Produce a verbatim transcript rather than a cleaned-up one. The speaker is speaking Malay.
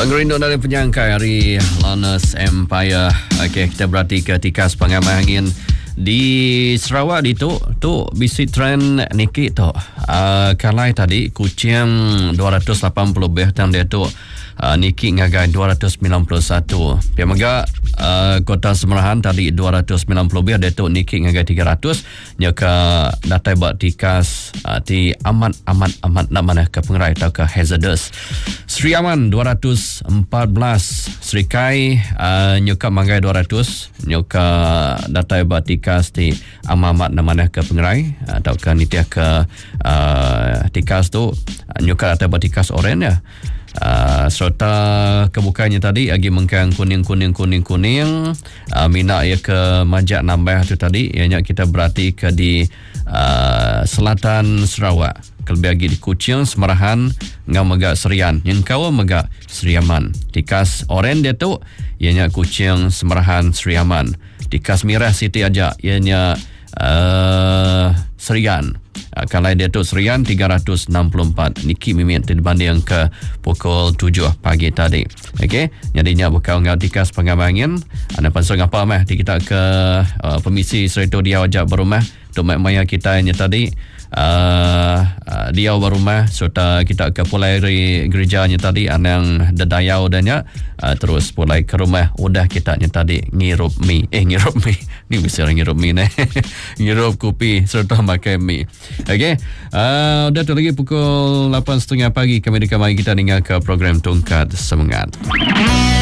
Ngerindu dari penyangkai hari Lawners Empire. Okey, kita berhati ke tikas pengamal angin di Sarawak di tu tu bisi trend Niki tu. Uh, kalai tadi kucing dua ratus lapan puluh lebih dan dia tu uh, Niki ngagai dua ratus sembilan puluh satu. Pihak mega uh, Kota Semerahan tadi dua ratus sembilan puluh lebih dia tu Niki ngagai tiga ratus. Nyaka datai buat tikas uh, di amat amat amat namanya ke pengerai atau ke hazardous. Sri Aman dua ratus empat belas, Sri Kai uh, nyuka manggai dua ratus, nyuka datai batikas di amamat namanya ke pengerai atau ke nitia ke uh, tikas tu uh, nyuka datai batikas oren ya. Uh, serta kebukanya tadi agi mengkang kuning kuning kuning kuning uh, mina ia ke majak nambah tu tadi ianya kita berarti ke di uh, selatan Sarawak kelebih lagi di Kuching Semerahan ngau megak Serian yang kau megak Seriaman tikas oren dia tu ianya Kuching Semerahan Seriaman tikas Mirah Siti aja ianya uh, Serian. Kalau dia tu Serian tiga ratus enam puluh empat Niki mimin dibanding ke pukul tujuh pagi tadi. Okey, jadinya bukan ngau tikas pengamangin anda pasal apa mah kita ke uh, Permisi Serito dia wajak berumah untuk maya kita nya tadi uh, uh, dia berumah serta kita ke pulai gerejanya tadi anang dedayau danya uh, terus pulai ke rumah udah kita nya tadi ngirup mi eh ngirup mi ni bisa ngirup mi ne ngirup kopi serta makan mi. Okey, uh, udah tu lagi pukul lapan tiga puluh pagi kami di kamar kita dengar ke program Tongkat Semangat.